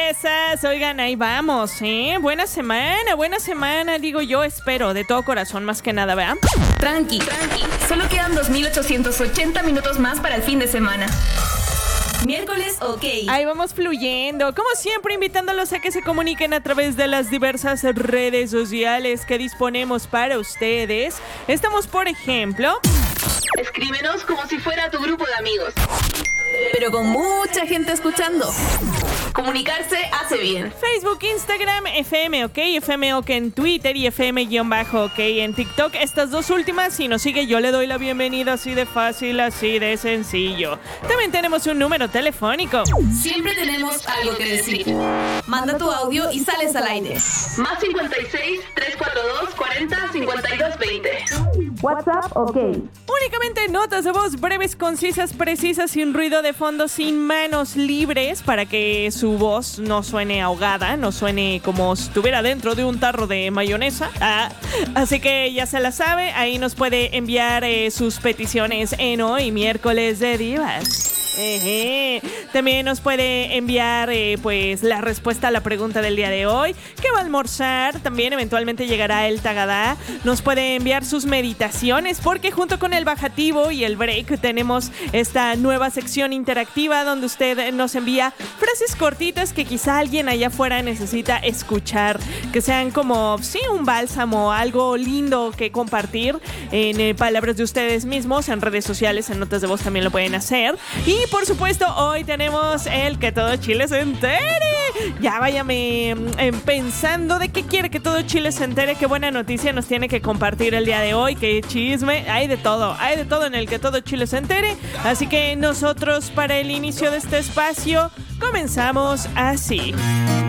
Esas, oigan, ahí vamos, buena semana, digo yo, espero, de todo corazón, más que nada, ¿verdad? Tranqui, solo quedan 2880 minutos más para el fin de semana. Miércoles, ok. Ahí vamos fluyendo, como siempre invitándolos a que se comuniquen a través de las diversas redes sociales que disponemos para ustedes. Estamos, por ejemplo... Escríbenos como si fuera tu grupo de amigos, pero con mucha gente escuchando. Comunicarse hace bien. Facebook, Instagram, FM OK en Twitter y FM-OK en TikTok. Estas dos últimas, si nos sigue, yo le doy la bienvenida, así de fácil, así de sencillo. También tenemos un número telefónico. Siempre tenemos algo que decir. Manda tu audio y sales al aire. Más 56 342 40 52 20. WhatsApp, OK. Únicamente notas de voz breves, concisas, precisas, sin ruido de fondo, sin manos libres, para que su voz no suene ahogada, no suene como si estuviera dentro de un tarro de mayonesa. Así que ya se la sabe, ahí nos puede enviar sus peticiones en Hoy Miércoles de Divas. También nos puede enviar pues la respuesta a la pregunta del día de hoy. ¿Qué va a almorzar? También eventualmente llegará el tagadá. Nos puede enviar sus meditaciones, porque junto con el bajativo y el break tenemos esta nueva sección interactiva donde usted nos envía frases cortitas que quizá alguien allá afuera necesita escuchar, que sean como, sí, un bálsamo, algo lindo que compartir en palabras de ustedes mismos, en redes sociales, en notas de voz también lo pueden hacer. Y por supuesto, hoy tenemos el Que Todo Chile se entere. Ya váyame pensando de qué quiere que todo Chile se entere, qué buena noticia nos tiene que compartir el día de hoy, qué chisme, hay de todo en el Que Todo Chile se entere. Así que nosotros, para el inicio de este espacio, comenzamos así.